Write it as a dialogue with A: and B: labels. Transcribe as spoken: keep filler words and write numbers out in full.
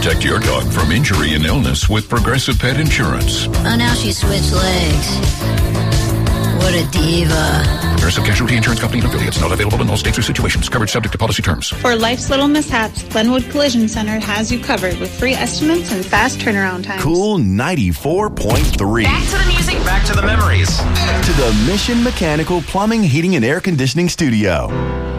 A: Protect your dog from injury and illness with Progressive Pet Insurance.
B: Oh, now she switched legs. What a diva.
A: Progressive Casualty Insurance Company and affiliates. Not available in all states or situations. Coverage subject to policy terms.
C: For life's little mishaps, Glenwood Collision Center has you covered with free estimates and fast turnaround times.
D: Cool ninety-four point three.
E: Back to the music. Back to the memories.
D: To the Mission Mechanical Plumbing, Heating, and Air Conditioning Studio.